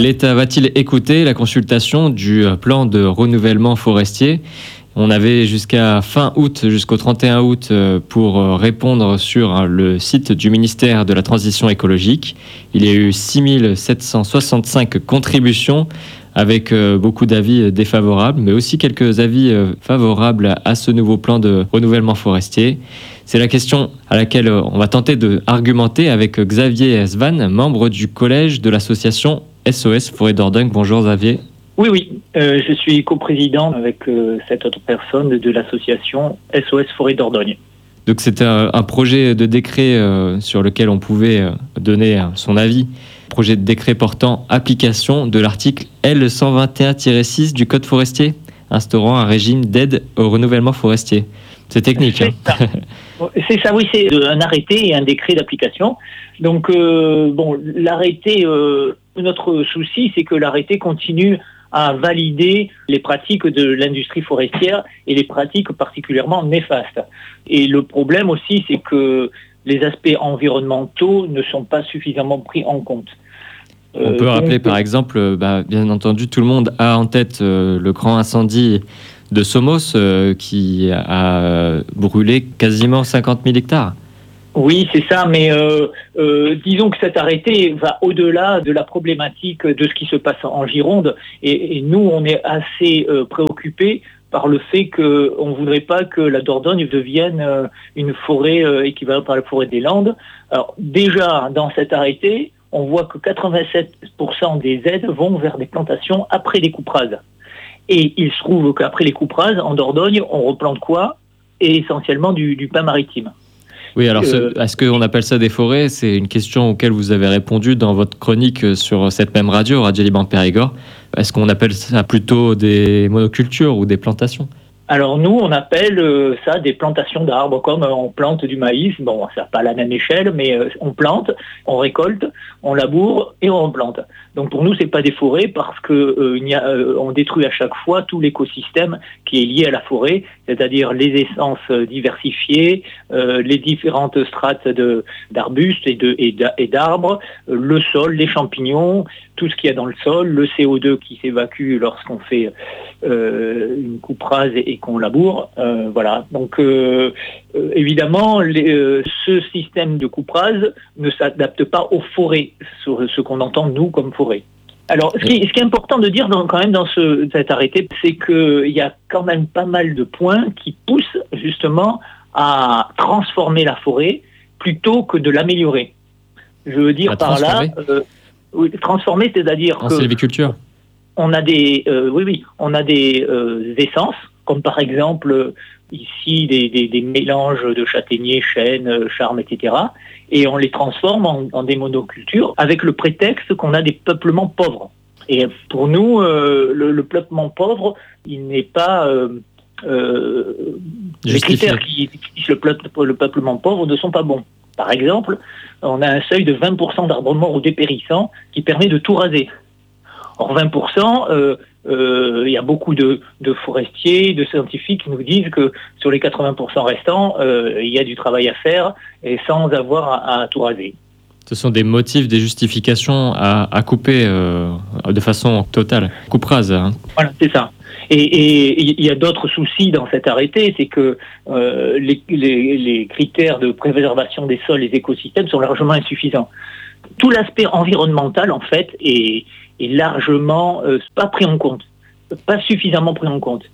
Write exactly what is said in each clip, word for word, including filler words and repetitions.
L'État va-t-il écouter la consultation du plan de renouvellement forestier ? On avait jusqu'à fin août, jusqu'au trente et un août, pour répondre sur le site du ministère de la Transition écologique. Il y a eu six mille sept cent soixante-cinq contributions avec beaucoup d'avis défavorables, mais aussi quelques avis favorables à ce nouveau plan de renouvellement forestier. C'est la question à laquelle on va tenter d'argumenter avec Xavier Svan, membre du collège de l'association S O S Forêt Dordogne. Bonjour Xavier. Oui, oui, euh, je suis coprésident avec euh, cette autre personne de l'association S O S Forêt Dordogne. Donc c'était un, un projet de décret euh, sur lequel on pouvait euh, donner euh, son avis. Projet de décret portant application de l'article L cent vingt et un tiret six du Code forestier, instaurant un régime d'aide au renouvellement forestier. C'est technique. C'est, hein. ça. c'est ça, oui, c'est un arrêté et un décret d'application. Donc, euh, bon, l'arrêté, euh, notre souci, c'est que l'arrêté continue à valider les pratiques de l'industrie forestière et les pratiques particulièrement néfastes. Et le problème aussi, c'est que les aspects environnementaux ne sont pas suffisamment pris en compte. On peut euh, rappeler, donc, par exemple, bah, bien entendu, tout le monde a en tête euh, le grand incendie de Somos euh, qui a brûlé quasiment cinquante mille hectares. Oui, c'est ça, mais euh, euh, disons que cet arrêté va au-delà de la problématique de ce qui se passe en Gironde, et, et nous, on est assez euh, préoccupés par le fait qu'on ne voudrait pas que la Dordogne devienne euh, une forêt euh, équivalente à la forêt des Landes. Alors déjà, dans cet arrêté, on voit que quatre-vingt-sept pour cent des aides vont vers des plantations après les coupe rases. Et il se trouve qu'après les coupes rases, en Dordogne, on replante quoi ? Et essentiellement du, du pin maritime. Oui, alors euh, ce, est-ce qu'on appelle ça des forêts ? C'est une question auquel vous avez répondu dans votre chronique sur cette même radio, Radio Liban Périgord. Est-ce qu'on appelle ça plutôt des monocultures ou des plantations ? Alors nous, on appelle euh, ça des plantations d'arbres, comme euh, on plante du maïs. Bon, ça n'a pas la même échelle, mais euh, on plante, on récolte, on laboure et on replante. Donc pour nous, c'est pas des forêts parce que euh, il y a, euh, on détruit à chaque fois tout l'écosystème qui est lié à la forêt, c'est-à-dire les essences diversifiées, euh, les différentes strates de, d'arbustes et, de, et d'arbres, euh, le sol, les champignons, tout ce qu'il y a dans le sol, le C O deux qui s'évacue lorsqu'on fait euh, une coupe rase et, et qu'on laboure. Euh, voilà. Donc euh, euh, évidemment, les, euh, ce système de coupe rase ne s'adapte pas aux forêts, sur ce qu'on entend nous comme forêt. Alors, ce qui, ce qui est important de dire dans, quand même dans ce, cet arrêté, c'est qu'il y a quand même pas mal de points qui poussent justement à transformer la forêt plutôt que de l'améliorer. Je veux dire par là, euh, oui, transformer, c'est-à-dire en que sylviculture. On a des, euh, oui, oui, on a des euh, essences, comme par exemple ici des, des, des mélanges de châtaigniers, chênes, charmes, et cetera. Et on les transforme en, en des monocultures avec le prétexte qu'on a des peuplements pauvres. Et pour nous, euh, le, le peuplement pauvre, il n'est pas... Euh, euh, les critères qui disent le, peuple, le peuplement pauvre ne sont pas bons. Par exemple, on a un seuil de vingt pour cent d'arbres morts ou dépérissants qui permet de tout raser. Or, vingt pour cent, euh, euh, il y a beaucoup de, de forestiers, de scientifiques qui nous disent que sur les quatre-vingts pour cent restants, euh, il y a du travail à faire et sans avoir à, à tout raser. Ce sont des motifs, des justifications à, à couper euh, de façon totale. Coupe rase. Hein. Voilà, c'est ça. Et il y a d'autres soucis dans cet arrêté, c'est que euh, les, les, les critères de préservation des sols et des écosystèmes sont largement insuffisants. Tout l'aspect environnemental, en fait, est, est largement euh, pas pris en compte, pas suffisamment pris en compte.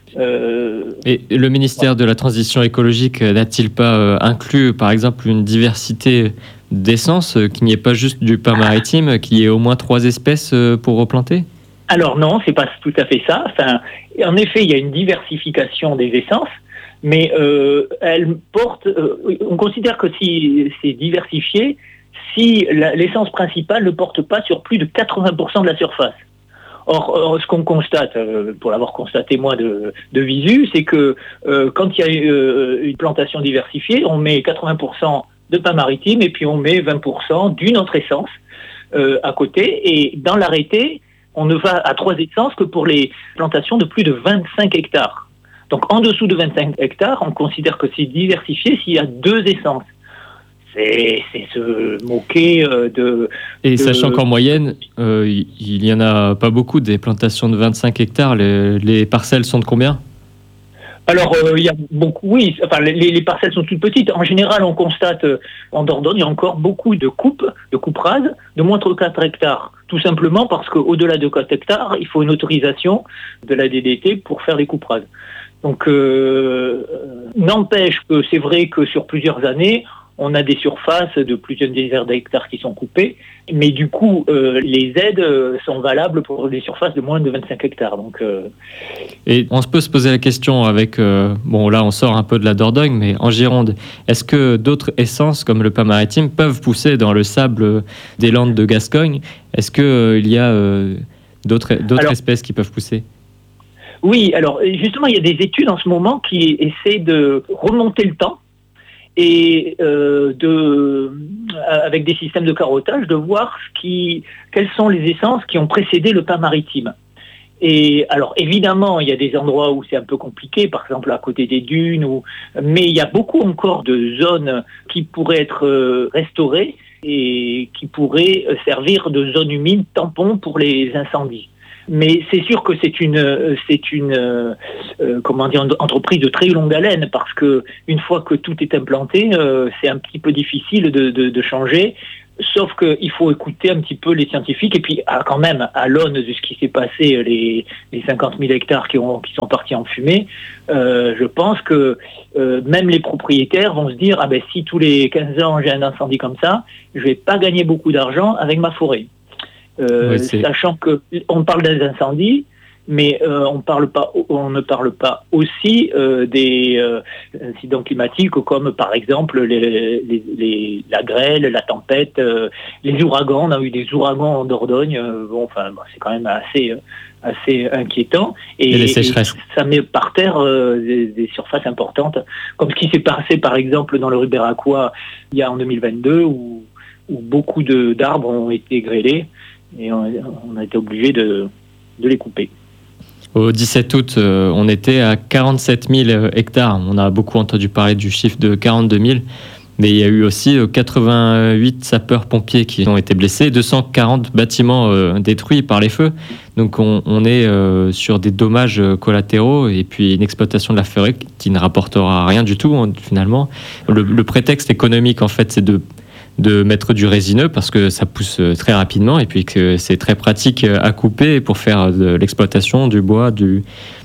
Euh, et le ministère ouais. de la Transition écologique n'a-t-il pas euh, inclus, par exemple, une diversité d'essences, euh, qu'il n'y ait pas juste du pin maritime, qu'il y ait au moins trois espèces euh, pour replanter ? Alors non, c'est pas tout à fait ça. Enfin, en effet, il y a une diversification des essences, mais euh, elle porte. Euh, on considère que si c'est diversifié, si la, l'essence principale ne porte pas sur plus de quatre-vingts pour cent de la surface. Or, or ce qu'on constate, euh, pour l'avoir constaté moi de, de visu, c'est que euh, quand il y a euh, une plantation diversifiée, on met quatre-vingts pour cent de pin maritime et puis on met vingt pour cent d'une autre essence euh, à côté. Et dans l'arrêté, on ne va à trois essences que pour les plantations de plus de vingt-cinq hectares. Donc en dessous de vingt-cinq hectares, on considère que c'est diversifié s'il y a deux essences. C'est, c'est se moquer euh, de... Et de... sachant qu'en moyenne, euh, il n'y en a pas beaucoup des plantations de vingt-cinq hectares. Les, les parcelles sont de combien ? Alors, il euh, y a beaucoup, oui, enfin, les, les parcelles sont toutes petites. En général, on constate euh, en Dordogne, il y a encore beaucoup de coupes, de coupes rases, de moins de quatre hectares. Tout simplement parce qu'au-delà de quatre hectares, il faut une autorisation de la D D T pour faire les coupes rases. Donc, euh, n'empêche que c'est vrai que sur plusieurs années, on a des surfaces de plusieurs dizaines d'hectares qui sont coupées, mais du coup, euh, les aides sont valables pour des surfaces de moins de vingt-cinq hectares. Donc, euh... Et on se peut se poser la question avec, euh, bon là on sort un peu de la Dordogne, mais en Gironde, est-ce que d'autres essences comme le pin maritime peuvent pousser dans le sable des Landes de Gascogne ? Est-ce qu'il euh, y a euh, d'autres, d'autres alors, espèces qui peuvent pousser ? Oui, alors justement, il y a des études en ce moment qui essaient de remonter le temps et euh, de, avec des systèmes de carottage, de voir ce qui, quelles sont les essences qui ont précédé le pin maritime. Et alors évidemment, il y a des endroits où c'est un peu compliqué, par exemple à côté des dunes, ou, mais il y a beaucoup encore de zones qui pourraient être euh, restaurées et qui pourraient servir de zones humides tampons pour les incendies. Mais c'est sûr que c'est une, c'est une, euh, comment dire, une entreprise de très longue haleine parce que une fois que tout est implanté, euh, c'est un petit peu difficile de, de, de changer. Sauf qu'il faut écouter un petit peu les scientifiques et puis ah, quand même à l'aune de ce qui s'est passé, les, les cinquante mille hectares qui, ont, qui sont partis en fumée, euh, je pense que euh, même les propriétaires vont se dire ah ben si tous les quinze ans j'ai un incendie comme ça, je vais pas gagner beaucoup d'argent avec ma forêt. Euh, oui, sachant que on parle des incendies, mais euh, on parle pas, on ne parle pas aussi euh, des euh, incidents climatiques comme par exemple les, les, les, la grêle, la tempête, euh, les ouragans. On a eu des ouragans en Dordogne. Euh, bon, enfin, bon, c'est quand même assez assez inquiétant. Et, et les sécheresses. Et ça met par terre euh, des, des surfaces importantes, comme ce qui s'est passé par exemple dans le Ribéracois il y a en deux mille vingt-deux où, où beaucoup de, d'arbres ont été grêlés. Et on, on a été obligé de, de les couper. Au dix-sept août, euh, on était à quarante-sept mille hectares. On a beaucoup entendu parler du chiffre de quarante-deux mille. Mais il y a eu aussi euh, quatre-vingt-huit sapeurs-pompiers qui ont été blessés, deux cent quarante bâtiments euh, détruits par les feux. Donc on, on est euh, sur des dommages collatéraux et puis une exploitation de la forêt qui ne rapportera rien du tout, hein, finalement. Le, le prétexte économique, en fait, c'est de... de mettre du résineux parce que ça pousse très rapidement et puis que c'est très pratique à couper pour faire de l'exploitation du bois. Du...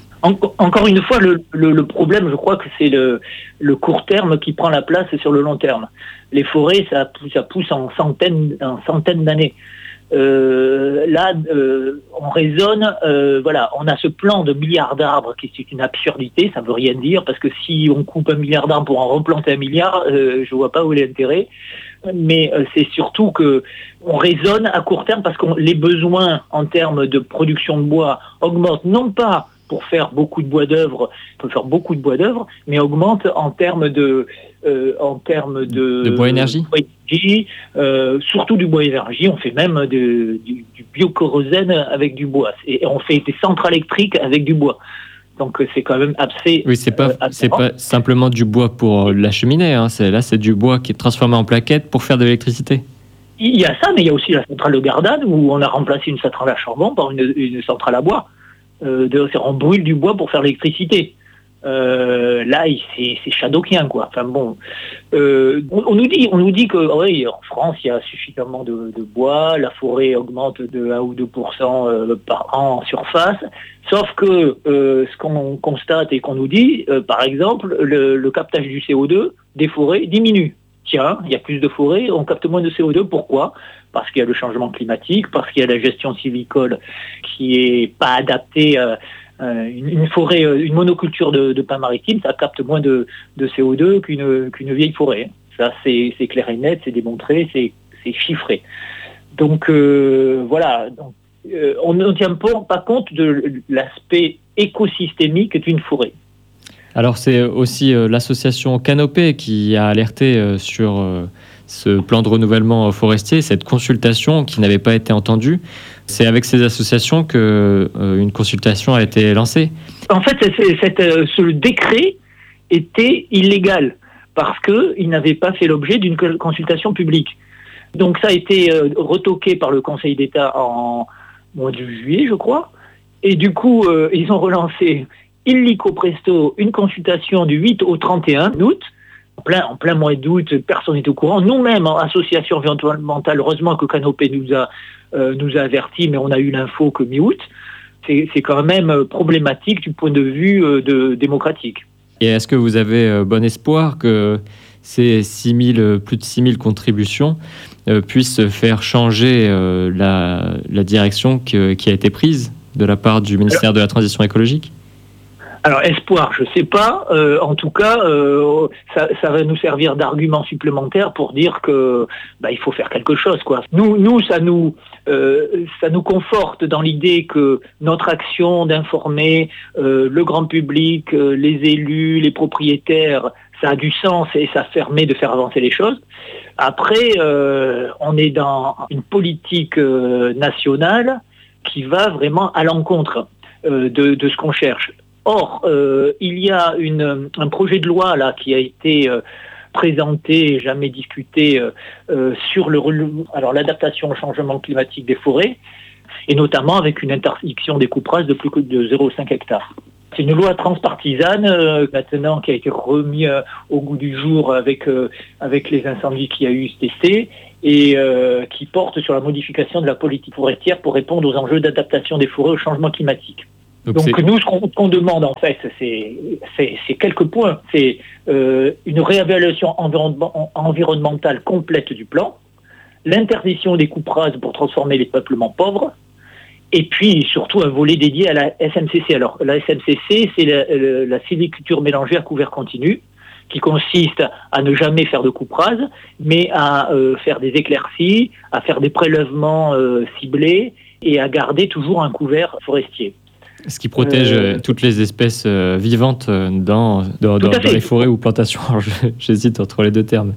Encore une fois, le, le, le problème, je crois que c'est le, le court terme qui prend la place sur le long terme. Les forêts, ça, ça pousse en centaines, en centaines d'années. Euh, là, euh, on raisonne, euh, voilà, on a ce plan de milliards d'arbres qui est une absurdité, ça ne veut rien dire, parce que si on coupe un milliard d'arbres pour en replanter un milliard, euh, je ne vois pas où est l'intérêt. Mais euh, c'est surtout que on raisonne à court terme parce que les besoins en termes de production de bois augmentent, non pas pour faire beaucoup de bois d'œuvre, pour faire beaucoup de bois d'œuvre, mais augmentent en termes de, euh, en termes de, de bois énergie, euh, surtout du bois énergie. On fait même de, du, du biokérosène avec du bois et on fait des centrales électriques avec du bois. Donc c'est quand même assez. Oui, c'est pas euh, c'est pas simplement du bois pour la cheminée. Hein. C'est, là, c'est du bois qui est transformé en plaquettes pour faire de l'électricité. Il y a ça, mais il y a aussi la centrale de Gardanne où on a remplacé une centrale à charbon par une, une centrale à bois. Euh, de, on brûle du bois pour faire l'électricité. Euh, là, c'est, c'est Chadocien, quoi. Enfin bon, euh, on, on nous dit, on nous dit que oui, en France, il y a suffisamment de, de bois, la forêt augmente de un ou deux pour cent euh, par an en surface. Sauf que euh, ce qu'on constate et qu'on nous dit, euh, par exemple, le, le captage du C O deux des forêts diminue. Tiens, il y a plus de forêts, on capte moins de C O deux. Pourquoi ? Parce qu'il y a le changement climatique, parce qu'il y a la gestion sylvicole qui est pas adaptée. Euh, Une, une forêt, une monoculture de, de pin maritime, ça capte moins de, de C O deux qu'une, qu'une vieille forêt. Ça, c'est, c'est clair et net, c'est démontré, c'est, c'est chiffré. Donc euh, voilà, donc, euh, on ne tient pas, pas compte de l'aspect écosystémique d'une forêt. Alors c'est aussi euh, l'association Canopée qui a alerté euh, sur euh, ce plan de renouvellement forestier, cette consultation qui n'avait pas été entendue. C'est avec ces associations qu'une euh, consultation a été lancée. En fait, c'est, c'est, c'est, euh, ce décret était illégal parce qu'ils n'avaient pas fait l'objet d'une consultation publique. Donc ça a été euh, retoqué par le Conseil d'État en mois de juillet, je crois. Et du coup, euh, ils ont relancé illico presto une consultation du huit au trente et un août. En plein, en plein mois d'août, personne n'est au courant. Nous-mêmes, en association environnementale, heureusement que Canopé nous a, euh, nous a avertis, mais on a eu l'info que mi-août. C'est, c'est quand même problématique du point de vue euh, de, démocratique. Et est-ce que vous avez euh, bon espoir que ces six mille, plus de six mille contributions euh, puissent faire changer euh, la, la direction que, qui a été prise de la part du ministère de la Transition écologique ? Alors, espoir, je ne sais pas. Euh, en tout cas, euh, ça, ça va nous servir d'argument supplémentaire pour dire que bah, il faut faire quelque chose, quoi. Nous, nous, ça nous, euh, ça nous conforte dans l'idée que notre action d'informer euh, le grand public, euh, les élus, les propriétaires, ça a du sens et ça permet de faire avancer les choses. Après, euh, on est dans une politique euh, nationale qui va vraiment à l'encontre euh, de, de ce qu'on cherche. Or, euh, il y a une, un projet de loi là qui a été euh, présenté et jamais discuté euh, euh, sur le, alors, l'adaptation au changement climatique des forêts, et notamment avec une interdiction des coupes rases de plus que de zéro virgule cinq hectares. C'est une loi transpartisane euh, maintenant qui a été remise euh, au goût du jour avec, euh, avec les incendies qu'il y a eu cet été et euh, qui porte sur la modification de la politique forestière pour répondre aux enjeux d'adaptation des forêts au changement climatique. Donc, Donc nous, ce qu'on, qu'on demande en fait, c'est, c'est, c'est quelques points. C'est euh, une réévaluation environnement, environnementale complète du plan, l'interdiction des coupes rases pour transformer les peuplements pauvres, et puis surtout un volet dédié à la S M C C. Alors la S M C C, c'est la, la, la sylviculture mélangée à couvert continu, qui consiste à ne jamais faire de coupe rase, mais à euh, faire des éclaircies, à faire des prélèvements euh, ciblés et à garder toujours un couvert forestier. Ce qui protège euh, toutes les espèces euh, vivantes dans, dans, dans, dans les forêts ou plantations. Alors, j'hésite entre les deux termes.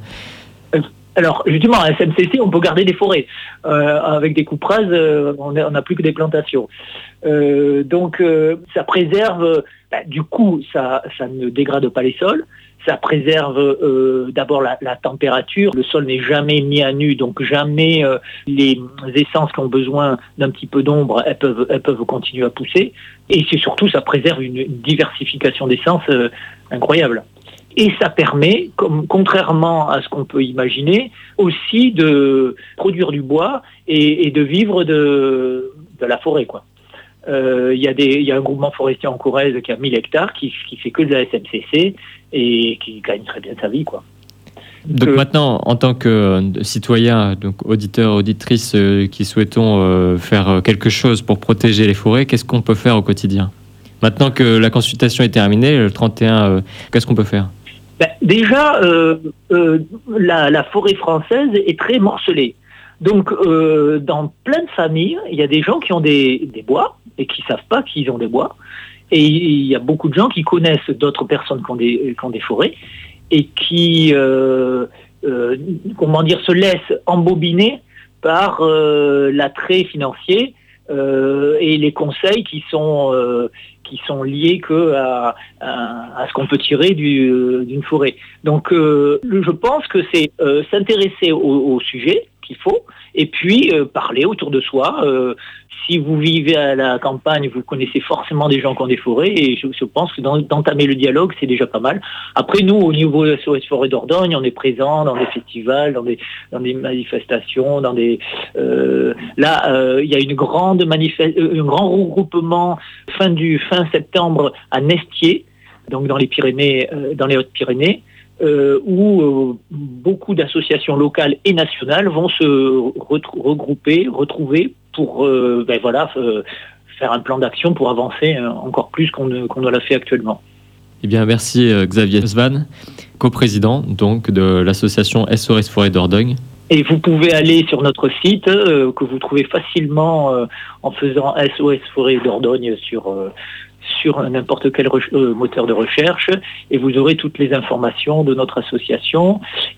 Alors, justement, à S M C C, on peut garder des forêts. Euh, avec des coupes rases, euh, on n'a plus que des plantations. Euh, donc, euh, ça préserve, bah, du coup, ça, ça ne dégrade pas les sols. Ça préserve euh, d'abord la, la température. Le sol n'est jamais mis à nu, donc jamais euh, les essences qui ont besoin d'un petit peu d'ombre, elles peuvent, elles peuvent continuer à pousser. Et c'est surtout, ça préserve une, une diversification d'essences euh, incroyable. Et ça permet, comme, contrairement à ce qu'on peut imaginer, aussi de produire du bois et, et de vivre de, de la forêt, quoi. Il euh, y, y a un groupement forestier en Corrèze qui a mille hectares, qui, qui fait que de la S M C C et qui gagne très bien sa vie, quoi. Donc euh, maintenant, en tant que citoyen, donc auditeur, auditrice, euh, qui souhaitons euh, faire quelque chose pour protéger les forêts, qu'est-ce qu'on peut faire au quotidien ? Maintenant que la consultation est terminée, le trente et un, euh, qu'est-ce qu'on peut faire ? Ben, déjà, euh, euh, la, la forêt française est très morcelée. Donc, euh, dans plein de familles, il y a des gens qui ont des, des bois et qui ne savent pas qu'ils ont des bois. Et il y a beaucoup de gens qui connaissent d'autres personnes qui ont des, qui ont des forêts et qui, euh, euh, comment dire, se laissent embobiner par euh, l'attrait financier euh, et les conseils qui sont... Euh, qui sont liés que à, à, à ce qu'on peut tirer du, euh, d'une forêt. Donc, euh, je pense que c'est euh, s'intéresser au, au sujet qu'il faut, et puis euh, parler autour de soi. Euh, si vous vivez à la campagne, vous connaissez forcément des gens qui ont des forêts, et je, je pense que dans, d'entamer le dialogue, c'est déjà pas mal. Après, nous, au niveau de la S O S Forêt d'Ordogne, on est présent dans des festivals, dans des, dans des manifestations, dans des... Euh, là, euh, il y a une grande manifeste, euh, un grand regroupement fin du fin septembre à Nestier, donc dans les Pyrénées, euh, dans les Hautes-Pyrénées, Euh, où euh, beaucoup d'associations locales et nationales vont se retrou- regrouper, retrouver pour euh, ben voilà, euh, faire un plan d'action pour avancer euh, encore plus qu'on ne, qu'on ne l'a fait actuellement. Eh bien, merci euh, Xavier Svan, coprésident donc de l'association S O S Forêt d'Ordogne. Et vous pouvez aller sur notre site euh, que vous trouvez facilement euh, en faisant S O S Forêt d'Ordogne sur euh, sur n'importe quel re- euh, moteur de recherche, et vous aurez toutes les informations de notre association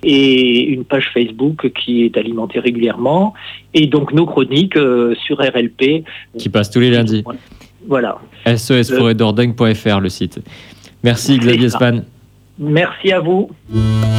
et une page Facebook qui est alimentée régulièrement, et donc nos chroniques euh, sur R L P. Qui passent tous les lundis. Voilà. S O S forêt d'ordogne point F R, le site. Merci Xavier Svan. Merci à vous.